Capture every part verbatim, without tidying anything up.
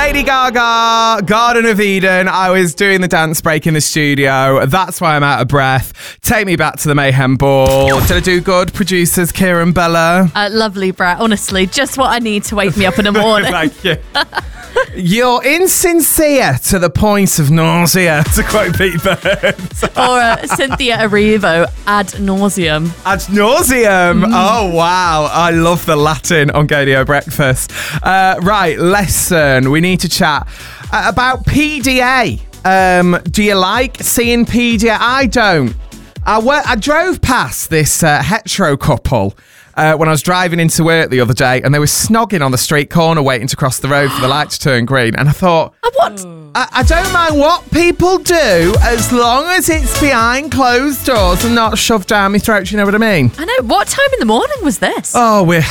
Lady Gaga, Garden of Eden. I was doing the dance break in the studio. That's why I'm out of breath. Take me back to the Mayhem Ball. Did I do good, producers Kieran, Bella? Uh, lovely, Brett. Honestly, just what I need to wake me up in the morning. Thank you. You're insincere to the point of nausea, to quote Pete Burns. Or uh, Cynthia Erivo, ad nauseum. Ad nauseum. Mm. Oh, wow. I love the Latin on Gadio Breakfast. Uh, right, lesson. We need to chat uh, about P D A. Um, do you like seeing P D A? I don't. I, went, I drove past this uh, hetero couple Uh, when I was driving into work the other day, and they were snogging on the street corner waiting to cross the road for the light to turn green. And I thought, what? I, I don't mind what people do as long as it's behind closed doors and not shoved down my throat. You know what I mean? I know. What time in the morning was this? Oh, we're...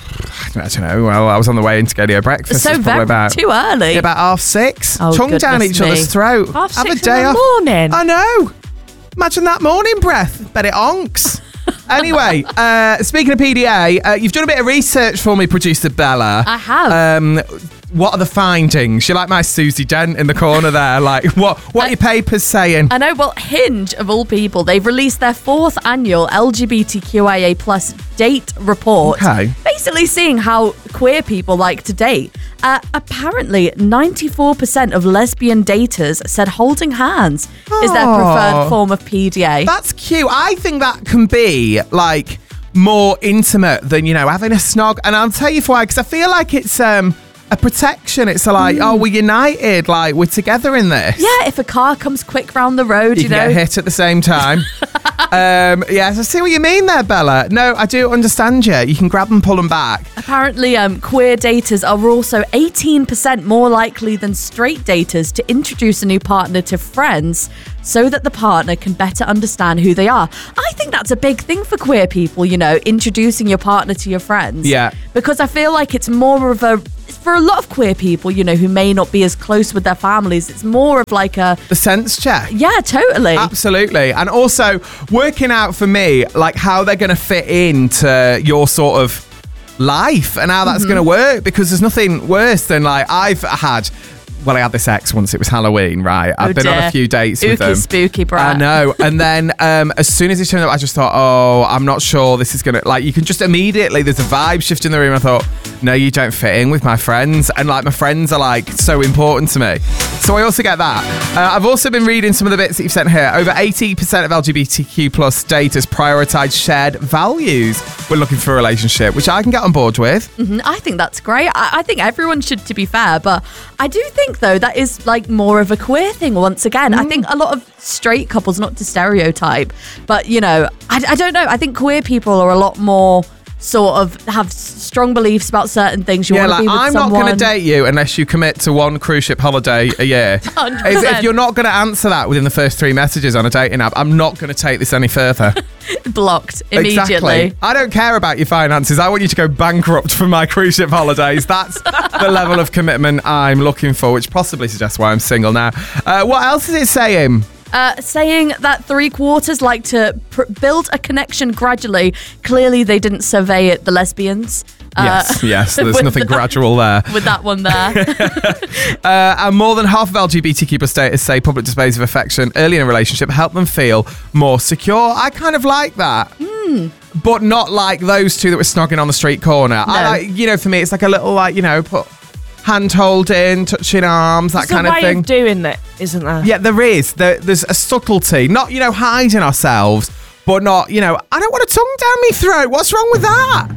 I don't know. Well, I was on the way into Gadio Breakfast. So very about, too early. Yeah, about half six. Oh, Tongue down each me. other's throat. Half Have six a day in the off. morning. I know. Imagine that morning breath. Bet it onks. Anyway, uh, speaking of P D A, uh, you've done a bit of research for me, producer Bella. I have. Um, what are the findings? You're like my Susie Dent in the corner there. Like, what what I, are your papers saying? I know, well, Hinge, of all people, they've released their fourth annual L G B T Q I A plus date report. Okay. Basically seeing how queer people like to date. Uh, apparently, ninety-four percent of lesbian daters said holding hands oh, is their preferred form of P D A. That's cute. I think that can be, like, more intimate than, you know, having a snog. And I'll tell you why, because I feel like it's... um. a protection. It's like, mm. oh, we're united. Like, we're together in this. Yeah, if a car comes quick round the road, you, you know. You get hit at the same time. um, yes, I see what you mean there, Bella. No, I do understand you. You can grab and pull them back. Apparently, um, queer daters are also eighteen percent more likely than straight daters to introduce a new partner to friends so that the partner can better understand who they are. I think that's a big thing for queer people, you know, introducing your partner to your friends. Yeah. Because I feel like it's more of a... For a lot of queer people, you know, who may not be as close with their families, it's more of like a... The sense check. Yeah, totally. Absolutely. And also working out for me, like, how they're going to fit into your sort of life and how that's mm-hmm. going to work, because there's nothing worse than, like, I've had... Well, I had this ex once. It was Halloween, right? I've oh been dear. on a few dates Ooky with them. Spooky, bro. I know. And then um, as soon as it turned up, I just thought, oh, I'm not sure this is going to... Like, you can just immediately... There's a vibe shift in the room. I thought, no, you don't fit in with my friends. And, like, my friends are, like, so important to me. So I also get that. Uh, I've also been reading some of the bits that you've sent here. Over eighty percent of L G B T Q plus daters prioritise shared values when looking for a relationship, which I can get on board with. Mm-hmm. I think that's great. I, I think everyone should, to be fair. But I do think, though, that is, like, more of a queer thing once again. Mm. I think a lot of straight couples, not to stereotype, but, you know, I, I don't know. I think queer people are a lot more... sort of have strong beliefs about certain things. You yeah, want like, to be with I'm someone. not going to date you unless you commit to one cruise ship holiday a year. one hundred percent. If, if you're not going to answer that within the first three messages on a dating app, I'm not going to take this any further. Blocked immediately. Exactly. I don't care about your finances. I want you to go bankrupt for my cruise ship holidays. That's the level of commitment I'm looking for, which possibly suggests why I'm single now. Uh, what else is it saying? Uh, saying that three quarters like to pr- build a connection gradually. Clearly, they didn't survey it, the lesbians. Yes, uh, yes, there's nothing that, gradual there. With that one there. uh, and more than half of L G B T Q plus daters say public displays of affection early in a relationship help them feel more secure. I kind of like that. Mm. But not like those two that were snogging on the street corner. No. I like, you know, for me, it's like a little, like, you know, put... hand holding, touching arms, that There's kind a of way thing. Of doing that, isn't there? Yeah, there is. There, there's a subtlety. Not, you know, hiding ourselves, but not, you know, I don't want a tongue down my throat. What's wrong with that?